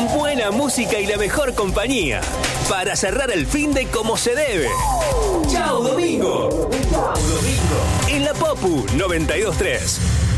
buena música y la mejor compañía. Para cerrar el finde como se debe. ¡Chao, domingo! ¡Chao, domingo! En la Popu 92.3.